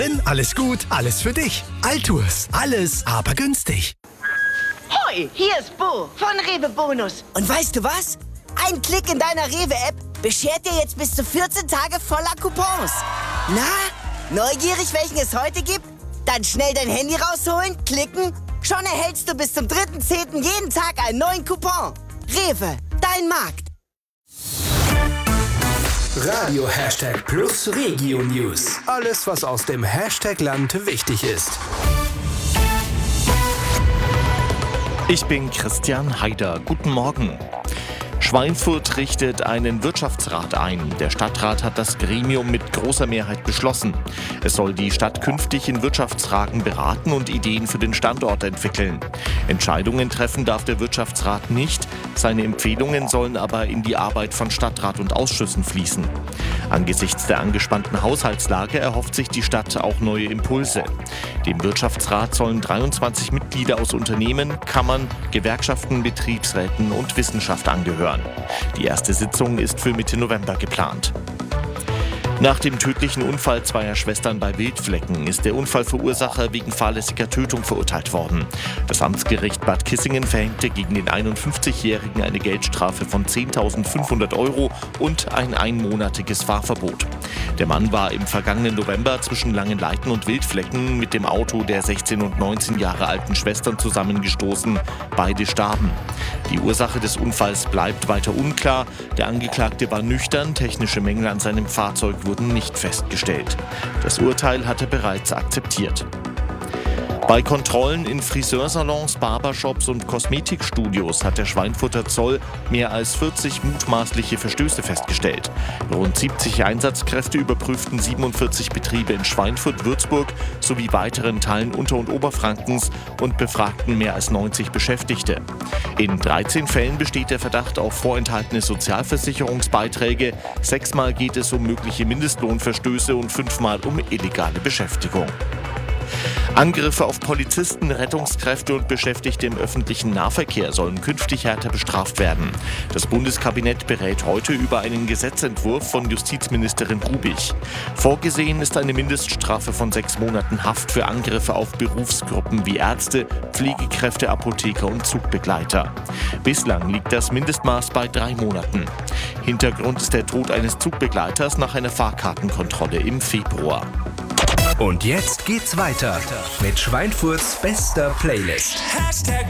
Alles gut, alles für dich. Altours, alles, aber günstig. Hoi, hier ist Bo von Rewe Bonus. Und weißt du was? Ein Klick in deiner Rewe-App beschert dir jetzt bis zu 14 Tage voller Coupons. Na, neugierig, welchen es heute gibt? Dann schnell dein Handy rausholen, klicken. Schon erhältst du bis zum 3.10. jeden Tag einen neuen Coupon. Rewe, dein Markt. Radio #plus Regio News. Alles, was aus dem Hashtag-Land wichtig ist. Ich bin Christian Haider. Guten Morgen. Schweinfurt richtet einen Wirtschaftsrat ein. Der Stadtrat hat das Gremium mit großer Mehrheit beschlossen. Es soll die Stadt künftig in Wirtschaftsfragen beraten und Ideen für den Standort entwickeln. Entscheidungen treffen darf der Wirtschaftsrat nicht. Seine Empfehlungen sollen aber in die Arbeit von Stadtrat und Ausschüssen fließen. Angesichts der angespannten Haushaltslage erhofft sich die Stadt auch neue Impulse. Dem Wirtschaftsrat sollen 23 Mitglieder aus Unternehmen, Kammern, Gewerkschaften, Betriebsräten und Wissenschaft angehören. Die erste Sitzung ist für Mitte November geplant. Nach dem tödlichen Unfall zweier Schwestern bei Wildflecken ist der Unfallverursacher wegen fahrlässiger Tötung verurteilt worden. Das Amtsgericht Bad Kissingen verhängte gegen den 51-Jährigen eine Geldstrafe von 10.500 € und ein einmonatiges Fahrverbot. Der Mann war im vergangenen November zwischen Langenleiten und Wildflecken mit dem Auto der 16 und 19 Jahre alten Schwestern zusammengestoßen. Beide starben. Die Ursache des Unfalls bleibt weiter unklar. Der Angeklagte war nüchtern, technische Mängel an seinem Fahrzeug wurden nicht festgestellt. Das Urteil hat er bereits akzeptiert. Bei Kontrollen in Friseursalons, Barbershops und Kosmetikstudios hat der Schweinfurter Zoll mehr als 40 mutmaßliche Verstöße festgestellt. Rund 70 Einsatzkräfte überprüften 47 Betriebe in Schweinfurt, Würzburg sowie weiteren Teilen Unter- und Oberfrankens und befragten mehr als 90 Beschäftigte. In 13 Fällen besteht der Verdacht auf vorenthaltene Sozialversicherungsbeiträge. 6-mal geht es um mögliche Mindestlohnverstöße und 5-mal um illegale Beschäftigung. Angriffe auf Polizisten, Rettungskräfte und Beschäftigte im öffentlichen Nahverkehr sollen künftig härter bestraft werden. Das Bundeskabinett berät heute über einen Gesetzentwurf von Justizministerin Rubich. Vorgesehen ist eine Mindeststrafe von 6 Monaten Haft für Angriffe auf Berufsgruppen wie Ärzte, Pflegekräfte, Apotheker und Zugbegleiter. Bislang liegt das Mindestmaß bei 3 Monaten. Hintergrund ist der Tod eines Zugbegleiters nach einer Fahrkartenkontrolle im Februar. Und jetzt geht's weiter mit Schweinfurts bester Playlist.